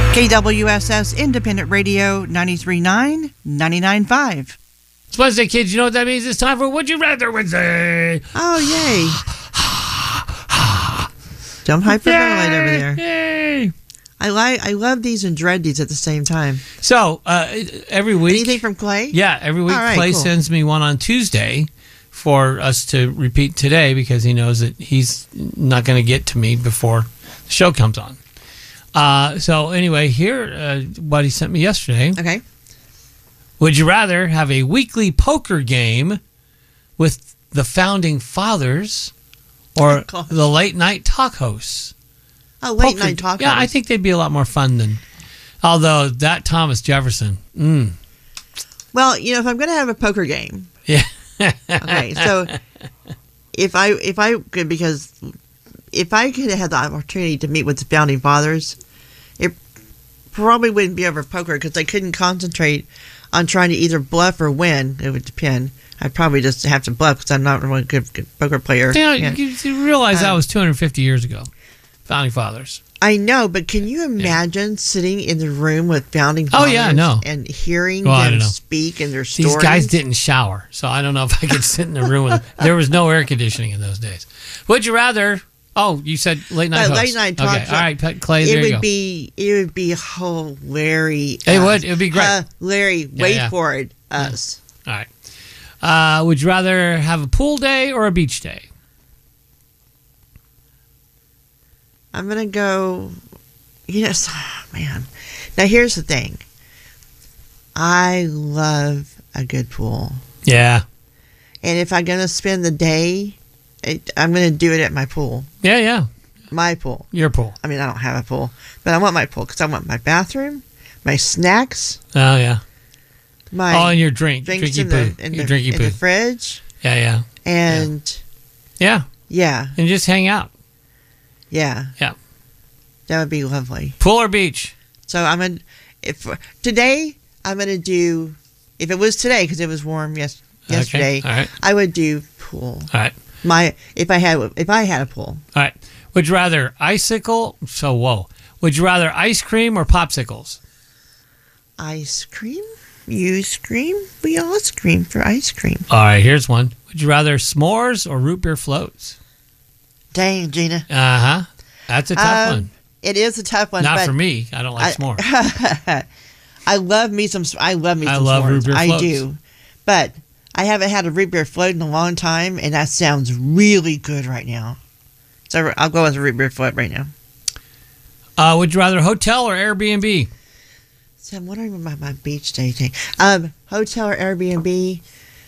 KWSS Independent Radio 93.9, 99.5. It's Wednesday, kids. You know what that means? It's time for Would You Rather Wednesday. Oh, yay. Don't hyperventilate over there. Yay. I love these and dread these at the same time. So, every week. Anything from Clay? Yeah, every week right, Clay cool. sends me one on Tuesday for us to repeat today because he knows that he's not going to get to me before the show comes on. So anyway, here what he sent me yesterday. Okay. Would you rather have a weekly poker game with the founding fathers or the late night talk hosts? Oh, late night talk Yeah, hosts. I think they'd be a lot more fun than. Although that Thomas Jefferson. Well, you know, if I'm going to have a poker game. Yeah. Okay, so if I could, because if I could have the opportunity to meet with the founding fathers, it probably wouldn't be over poker because I couldn't concentrate on trying to either bluff or win. It would depend. I'd probably just have to bluff because I'm not really a good poker player. Yeah, you realize that was 250 years ago. Founding fathers. I know, but can you imagine sitting in the room with founding fathers I know. and hearing I them don't know. speak and their stories? These guys didn't shower, so I don't know if I could sit in the room with them. There was no air conditioning in those days. Would you rather? Oh, you said late night host. Late night talk Okay, show. all right, Clay, there you go. It would be hilarious. It would be great. Larry, wait yeah. for it. Us. All right. Would you rather have a pool day or a beach day? I'm gonna go. Yes, man. Now here's the thing. I love a good pool, Yeah. and if I'm gonna spend the day, I'm gonna do it at my pool. Yeah. My pool. Your pool. I mean, I don't have a pool, but I want my pool because I want my bathroom, my snacks, Oh, yeah. my and your drinks drinks drinky in poo. the, in Your the, drinky in poo. the fridge, Yeah. and Yeah. yeah, And just hang out. yeah, Yeah. that would be lovely. Pool or beach? So today I'm gonna do, if it was today because it was warm yesterday, Okay. All right. I would do pool. All right. If I had a pool. All right. Would you rather Would you rather ice cream or popsicles? Ice cream? You scream? We all scream for ice cream. All right, here's one. Would you rather s'mores or root beer floats? Dang, Gina. Uh-huh. That's a tough one. It is a tough one. Not for me. I don't like s'mores. I love me some love root s'mores. beer I floats. do. But I haven't had a root beer float in a long time, and that sounds really good right now. So I'll go with a root beer float right now. Would you rather hotel or Airbnb? So I'm wondering about my beach day thing. Hotel or Airbnb?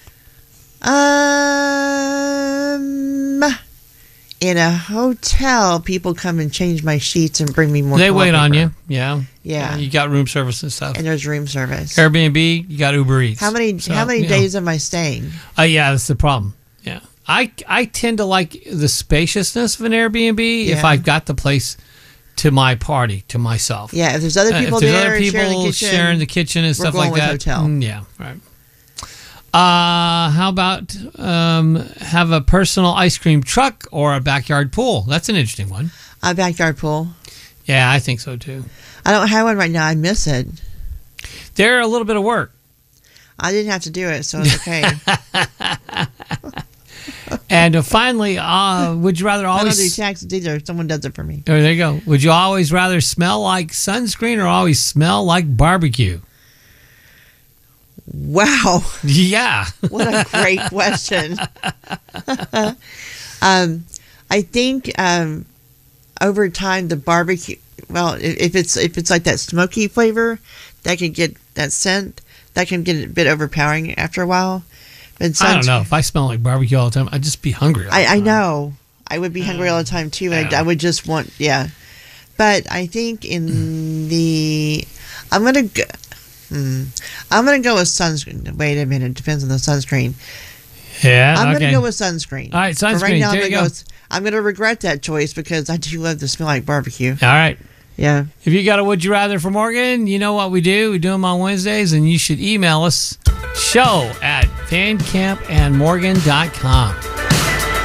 In a hotel, people come and change my sheets and bring me more. They wait on wallpaper. you. Yeah. Yeah. You got room service and stuff. And there's room service. Airbnb, you got Uber Eats. How many days am I staying? Yeah, that's the problem. Yeah. I tend to like the spaciousness of an Airbnb if Yeah. I've got the place to my party, to myself. Yeah, if there's other people if there's there other people sharing the kitchen and stuff going like with that. hotel. Yeah, right. How about have a personal ice cream truck or a backyard pool? That's an interesting one. A backyard pool. Yeah, I think so too. I don't have one right now. I miss it. They're a little bit of work. I didn't have to do it, so it's okay. And finally, would you rather I don't do always... taxes either. Someone does it for me. Oh, there you go. Would you always rather smell like sunscreen or always smell like barbecue? Wow. Yeah. What a great question. I think over time the barbecue, well, if it's like that smoky flavor, that can get that scent, that can get a bit overpowering after a while. But I don't know. If I smell like barbecue all the time, I'd just be hungry. I know. I would be hungry all the time too. And I would just want, yeah. But I think I'm gonna go with sunscreen. Wait a minute. Depends on the sunscreen. Yeah. I'm okay. gonna go with sunscreen. All right, sunscreen. For right now, there you go. I'm gonna regret that choice because I do love to smell like barbecue. All right. Yeah. If you got a would you rather for Morgan, you know what we do. We do them on Wednesdays, and you should email us show@vancampandmorgan.com.